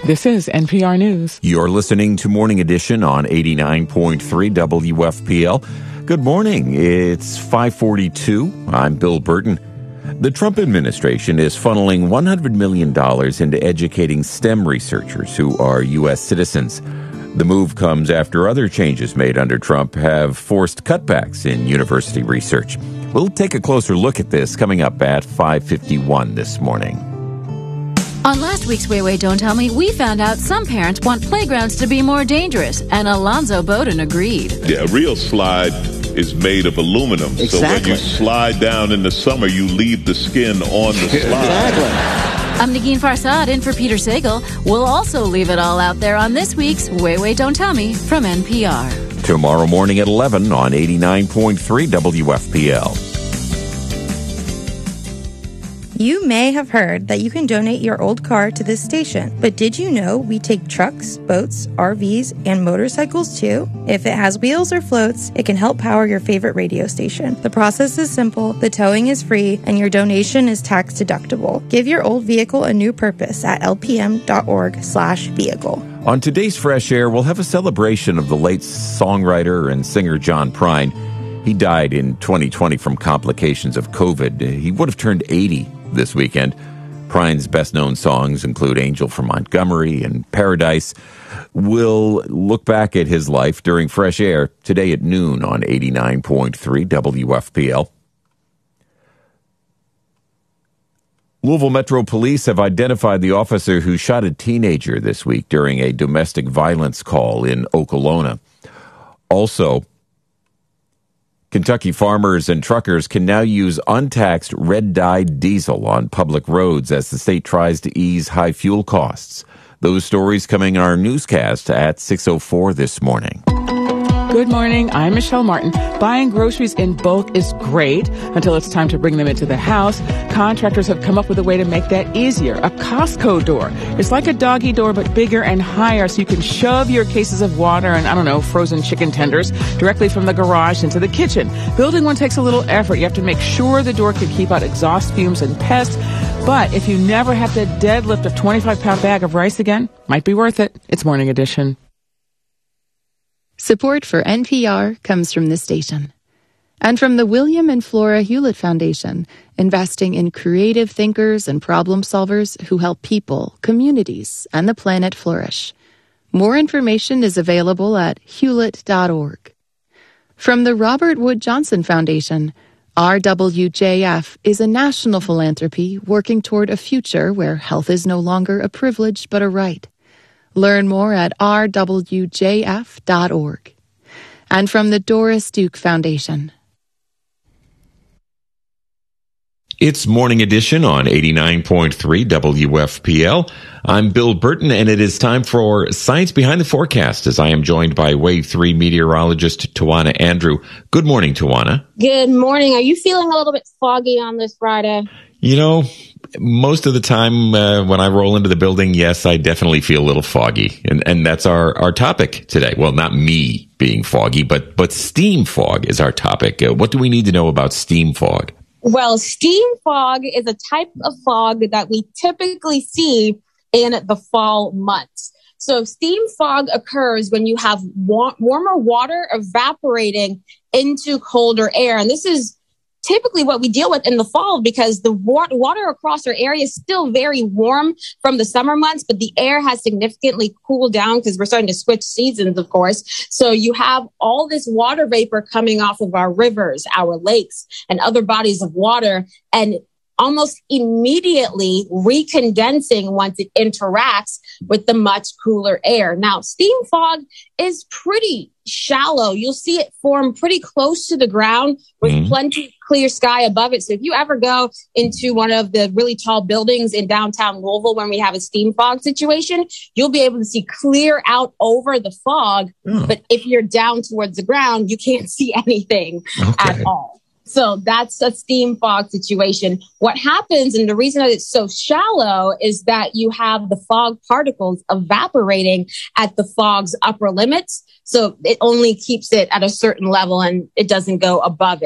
This is NPR News. You're listening to Morning Edition on 89.3 WFPL. Good morning. It's 5:42. I'm Bill Burton. The Trump administration is funneling $100 million into educating STEM researchers who are U.S. citizens. The move comes after other changes made under Trump have forced cutbacks in university research. We'll take a closer look at this coming up at 5:51 this morning. On last week's Wait, Don't Tell Me, we found out some parents want playgrounds to be more dangerous, and Alonzo Bowden agreed. Yeah, a real slide is made of aluminum. Exactly. So when you slide down in the summer, you leave the skin on the slide. Exactly. I'm Nagin Farsad in for Peter Sagal. We'll also leave it all out there on this week's Wait, Don't Tell Me from NPR. Tomorrow morning at 11 on 89.3 WFPL. You may have heard that you can donate your old car to this station, but did you know we take trucks, boats, RVs, and motorcycles too? If it has wheels or floats, it can help power your favorite radio station. The process is simple, the towing is free, and your donation is tax deductible. Give your old vehicle a new purpose at lpm.org/vehicle. On today's Fresh Air, we'll have a celebration of the late songwriter and singer John Prine. He died in 2020 from complications of COVID. He would have turned 80 this weekend. Prine's best-known songs include Angel from Montgomery and Paradise. We'll look back at his life during Fresh Air today at noon on 89.3 WFPL. Louisville Metro Police have identified the officer who shot a teenager this week during a domestic violence call in Okolona. Also, Kentucky farmers and truckers can now use untaxed red-dyed diesel on public roads as the state tries to ease high fuel costs. Those stories coming in our newscast at 6:04 this morning. Good morning. I'm Michelle Martin. Buying groceries in bulk is great until it's time to bring them into the house. Contractors have come up with a way to make that easier. A Costco door. It's like a doggy door, but bigger and higher, so you can shove your cases of water and, frozen chicken tenders directly from the garage into the kitchen. Building one takes a little effort. You have to make sure the door can keep out exhaust fumes and pests. But if you never have to deadlift a 25-pound bag of rice again, might be worth it. It's Morning Edition. Support for NPR comes from this station. And from the William and Flora Hewlett Foundation, investing in creative thinkers and problem solvers who help people, communities, and the planet flourish. More information is available at hewlett.org. From the Robert Wood Johnson Foundation, RWJF is a national philanthropy working toward a future where health is no longer a privilege but a right. Learn more at rwjf.org. And from the Doris Duke Foundation. It's Morning Edition on 89.3 WFPL. I'm Bill Burton, and it is time for Science Behind the Forecast, as I am joined by Wave 3 meteorologist Tawana Andrew. Good morning, Tawana. Good morning. Are you feeling a little bit foggy on this Friday? Most of the time when I roll into the building, yes, I definitely feel a little foggy. And that's our topic today. Well, not me being foggy, but steam fog is our topic. What do we need to know about steam fog? Well, steam fog is a type of fog that we typically see in the fall months. So steam fog occurs when you have warmer water evaporating into colder air. And this is typically what we deal with in the fall because the water across our area is still very warm from the summer months, but the air has significantly cooled down because we're starting to switch seasons, of course. So you have all this water vapor coming off of our rivers, our lakes, and other bodies of water, and almost immediately recondensing once it interacts with the much cooler air. Now, steam fog is pretty shallow. You'll see it form pretty close to the ground with plenty of clear sky above it. So if you ever go into one of the really tall buildings in downtown Louisville when we have a steam fog situation, you'll be able to see clear out over the fog. But if you're down towards the ground, you can't see anything at all. So that's a steam fog situation. What happens, and the reason that it's so shallow, is that you have the fog particles evaporating at the fog's upper limits. So it only keeps it at a certain level and it doesn't go above it.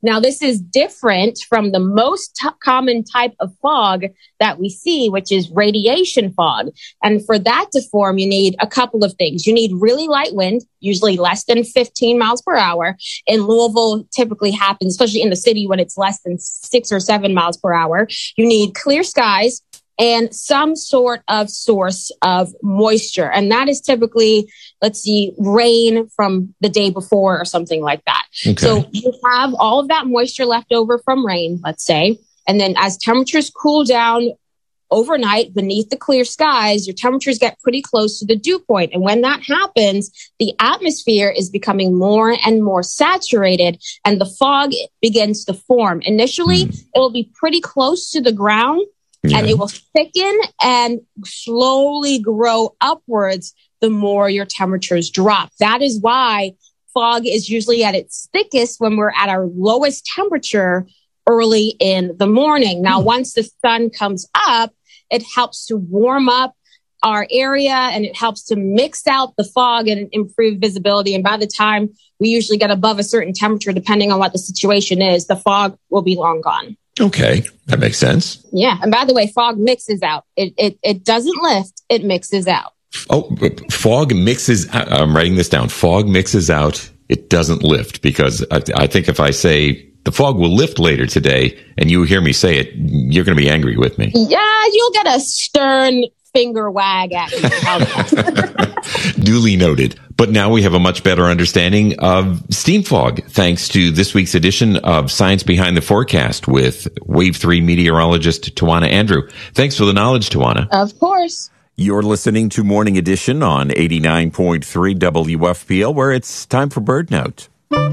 Now, this is different from the most common type of fog that we see, which is radiation fog. And for that to form, you need a couple of things. You need really light wind, usually less than 15 miles per hour. In Louisville, typically happens, especially in the city when it's less than 6 or 7 miles per hour. You need clear skies and some sort of source of moisture. And that is typically, rain from the day before or something like that. Okay. So you have all of that moisture left over from rain, let's say. And then as temperatures cool down overnight beneath the clear skies, your temperatures get pretty close to the dew point. And when that happens, the atmosphere is becoming more and more saturated and the fog begins to form. Initially, it will be pretty close to the ground. Yeah. And it will thicken and slowly grow upwards the more your temperatures drop. That is why fog is usually at its thickest when we're at our lowest temperature early in the morning. Now, once the sun comes up, it helps to warm up our area and it helps to mix out the fog and improve visibility. And by the time we usually get above a certain temperature, depending on what the situation is, the fog will be long gone. Okay, that makes sense. Yeah, and by the way, fog mixes out. It doesn't lift, it mixes out. Oh, fog mixes, I'm writing this down. Fog mixes out, it doesn't lift, because I think if I say the fog will lift later today and you hear me say it, you're going to be angry with me. Yeah, you'll get a stern finger wag at me. Duly noted. But now we have a much better understanding of steam fog, thanks to this week's edition of Science Behind the Forecast with Wave 3 meteorologist Tawana Andrew. Thanks for the knowledge, Tawana. Of course. You're listening to Morning Edition on 89.3 WFPL, where it's time for Bird Note.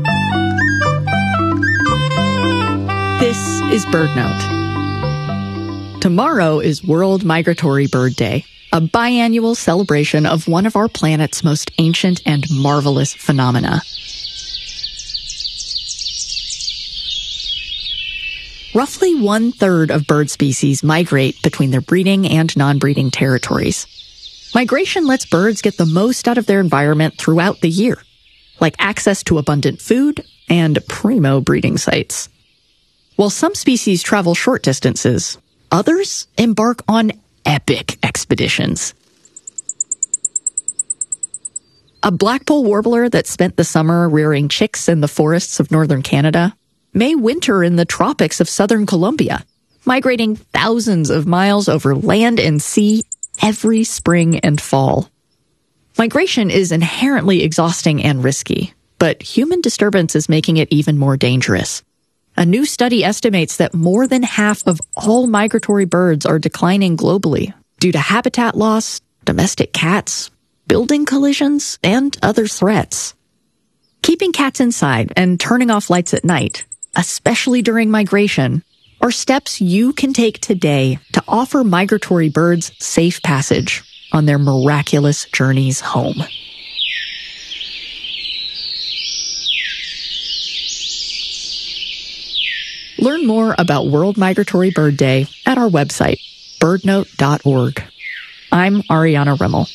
This is Bird Note. Tomorrow is World Migratory Bird Day, a biannual celebration of one of our planet's most ancient and marvelous phenomena. Roughly 1/3 of bird species migrate between their breeding and non-breeding territories. Migration lets birds get the most out of their environment throughout the year, like access to abundant food and primo breeding sites. While some species travel short distances, others embark on epic expeditions. A blackpoll warbler that spent the summer rearing chicks in the forests of northern Canada may winter in the tropics of southern Colombia, migrating thousands of miles over land and sea every spring and fall. Migration is inherently exhausting and risky, but human disturbance is making it even more dangerous. A new study estimates that more than half of all migratory birds are declining globally due to habitat loss, domestic cats, building collisions, and other threats. Keeping cats inside and turning off lights at night, especially during migration, are steps you can take today to offer migratory birds safe passage on their miraculous journeys home. Learn more about World Migratory Bird Day at our website, birdnote.org. I'm Ariana Rimmel.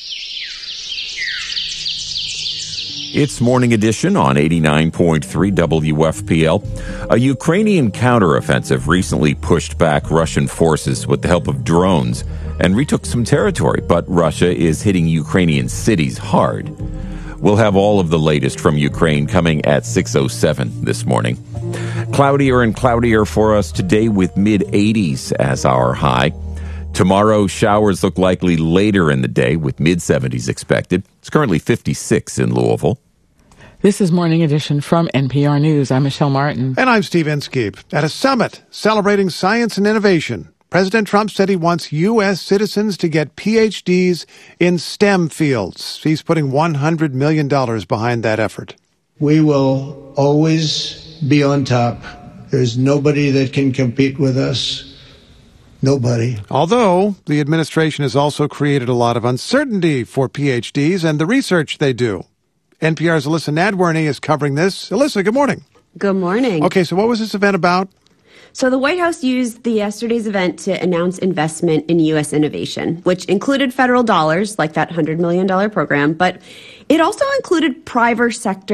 It's Morning Edition on 89.3 WFPL. A Ukrainian counteroffensive recently pushed back Russian forces with the help of drones and retook some territory, but Russia is hitting Ukrainian cities hard. We'll have all of the latest from Ukraine coming at 6:07 this morning. Cloudier and cloudier for us today with mid-80s as our high. Tomorrow, showers look likely later in the day with mid-70s expected. It's currently 56 in Louisville. This is Morning Edition from NPR News. I'm Michelle Martin. And I'm Steve Inskeep. At a summit celebrating science and innovation, President Trump said he wants U.S. citizens to get PhDs in STEM fields. He's putting $100 million behind that effort. We will always be on top. There's nobody that can compete with us. Nobody. Although the administration has also created a lot of uncertainty for PhDs and the research they do. NPR's Alyssa Nadworny is covering this. Alyssa, good morning. Good morning. Okay, so what was this event about? So the White House used yesterday's event to announce investment in U.S. innovation, which included federal dollars, like that $100 million program, but it also included private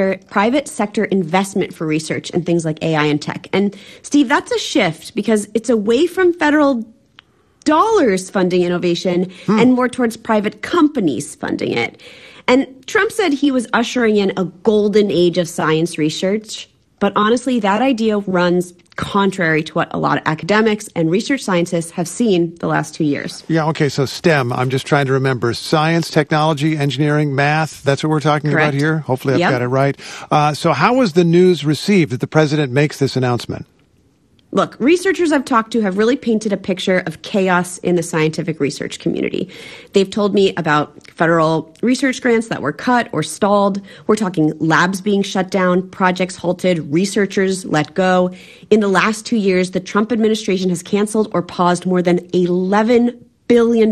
sector investment for research and things like AI and tech. And Steve, that's a shift because it's away from federal dollars funding innovation and more towards private companies funding it. And Trump said he was ushering in a golden age of science research. But honestly, that idea runs contrary to what a lot of academics and research scientists have seen the last 2 years. Yeah, okay, so STEM, I'm just trying to remember. Science, technology, engineering, math, that's what we're talking about here? Hopefully I've got it right. So how was the news received that the president makes this announcement? Look, researchers I've talked to have really painted a picture of chaos in the scientific research community. They've told me about federal research grants that were cut or stalled. We're talking labs being shut down, projects halted, researchers let go. In the last 2 years, the Trump administration has canceled or paused more than $11 billion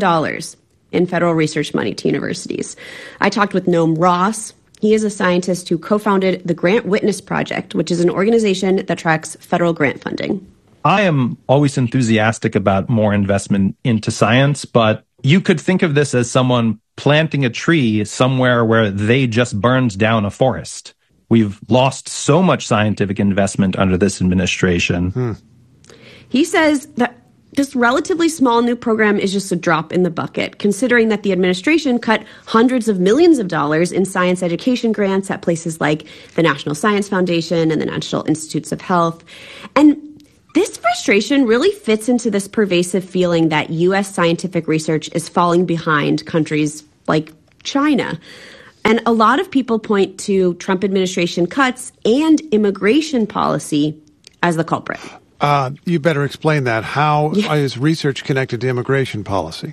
in federal research money to universities. I talked with Noam Ross. He is a scientist who co-founded the Grant Witness Project, which is an organization that tracks federal grant funding. I am always enthusiastic about more investment into science, but you could think of this as someone planting a tree somewhere where they just burned down a forest. We've lost so much scientific investment under this administration. He says that this relatively small new program is just a drop in the bucket, considering that the administration cut hundreds of millions of dollars in science education grants at places like the National Science Foundation and the National Institutes of Health. And this frustration really fits into this pervasive feeling that U.S. scientific research is falling behind countries like China. And a lot of people point to Trump administration cuts and immigration policy as the culprit. You better explain that. How is research connected to immigration policy?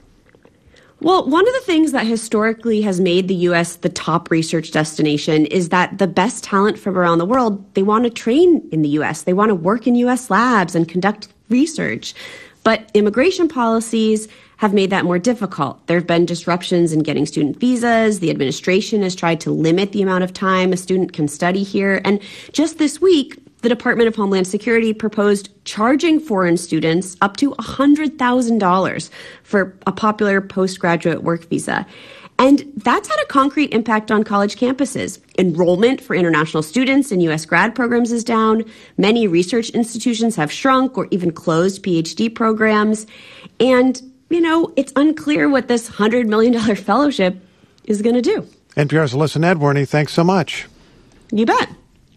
Well, one of the things that historically has made the U.S. the top research destination is that the best talent from around the world, they want to train in the U.S. They want to work in U.S. labs and conduct research. But immigration policies have made that more difficult. There have been disruptions in getting student visas. The administration has tried to limit the amount of time a student can study here. And just this week, the Department of Homeland Security proposed charging foreign students up to $100,000 for a popular postgraduate work visa. And that's had a concrete impact on college campuses. Enrollment for international students in U.S. grad programs is down. Many research institutions have shrunk or even closed PhD programs. And, you know, it's unclear what this $100 million fellowship is going to do. NPR's Alyssa Nedwarney, thanks so much. You bet.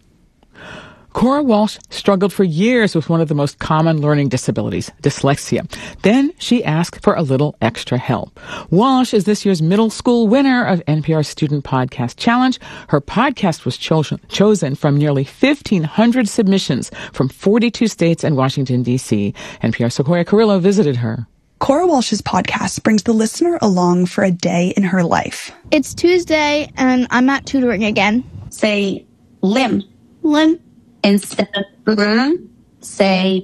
Cora Walsh struggled for years with one of the most common learning disabilities, dyslexia. Then she asked for a little extra help. Walsh is this year's middle school winner of NPR's Student Podcast Challenge. Her podcast was chosen from nearly 1,500 submissions from 42 states and Washington, D.C. NPR's Sequoia Carrillo visited her. Cora Walsh's podcast brings the listener along for a day in her life. It's Tuesday, and I'm at tutoring again. Say limb. Limb. Instead of room, say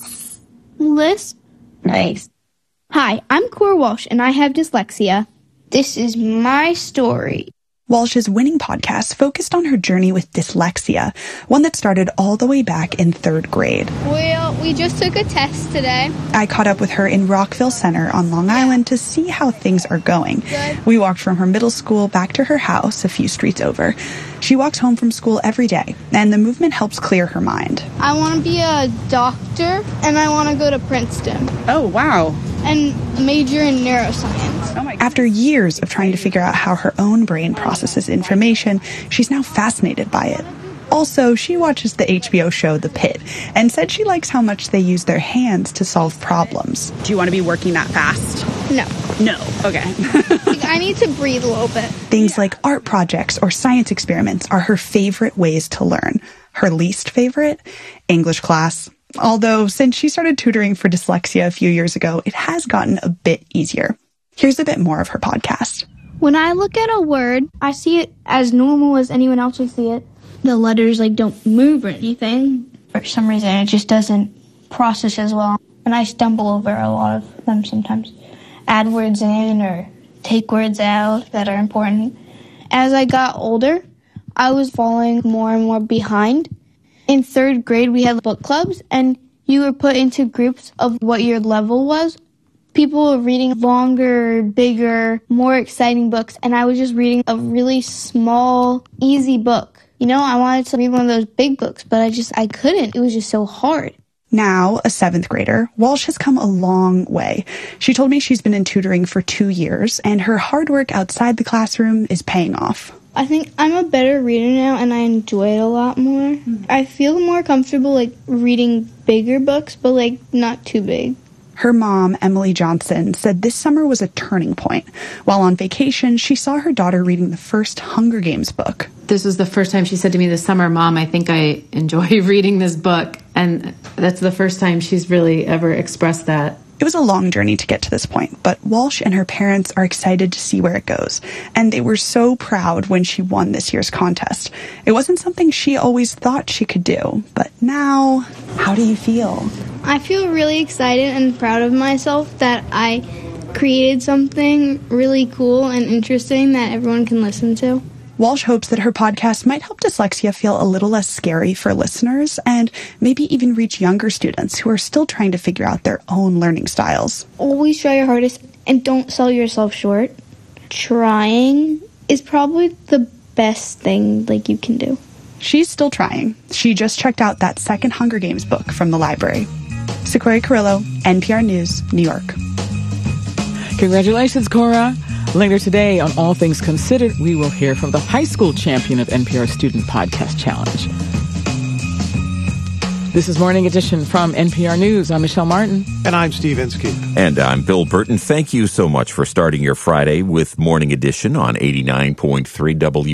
list. Nice. Hi, I'm Cora Walsh, and I have dyslexia. This is my story. Walsh's winning podcast focused on her journey with dyslexia, one that started all the way back in 3rd grade. Well, we just took a test today. I caught up with her in Rockville Center on Long Island to see how things are going. Good. We walked from her middle school back to her house a few streets over. She walks home from school every day, and the movement helps clear her mind. I want to be a doctor, and I want to go to Princeton. Oh, wow. And major in neuroscience. Oh my God. After years of trying to figure out how her own brain processes information, she's now fascinated by it. Also, she watches the HBO show The Pit and said she likes how much they use their hands to solve problems. Do you want to be working that fast? No. No. Okay. I need to breathe a little bit. Things like art projects or science experiments are her favorite ways to learn. Her least favorite? English class. Although, since she started tutoring for dyslexia a few years ago, it has gotten a bit easier. Here's a bit more of her podcast. When I look at a word, I see it as normal as anyone else would see it. The letters, don't move or anything. For some reason, it just doesn't process as well. And I stumble over a lot of them sometimes. Add words in or take words out that are important. As I got older, I was falling more and more behind. In 3rd grade, we had book clubs, and you were put into groups of what your level was. People were reading longer, bigger, more exciting books, and I was just reading a really small, easy book. You know, I wanted to read one of those big books, but I couldn't. It was just so hard. Now, a 7th grader, Walsh has come a long way. She told me she's been in tutoring for 2 years, and her hard work outside the classroom is paying off. I think I'm a better reader now, and I enjoy it a lot more. I feel more comfortable, reading bigger books, but, not too big. Her mom, Emily Johnson, said this summer was a turning point. While on vacation, she saw her daughter reading the first Hunger Games book. This was the first time she said to me this summer, "Mom, I think I enjoy reading this book." And that's the first time she's really ever expressed that. It was a long journey to get to this point, but Walsh and her parents are excited to see where it goes. And they were so proud when she won this year's contest. It wasn't something she always thought she could do, but now, how do you feel? I feel really excited and proud of myself that I created something really cool and interesting that everyone can listen to. Walsh hopes that her podcast might help dyslexia feel a little less scary for listeners and maybe even reach younger students who are still trying to figure out their own learning styles. Always try your hardest and don't sell yourself short. Trying is probably the best thing you can do. She's still trying. She just checked out that second Hunger Games book from the library. Sequoia Carrillo, NPR News, New York. Congratulations, Cora. Later today on All Things Considered, we will hear from the high school champion of NPR Student Podcast Challenge. This is Morning Edition from NPR News. I'm Michelle Martin. And I'm Steve Inskeep. And I'm Bill Burton. Thank you so much for starting your Friday with Morning Edition on 89.3 W.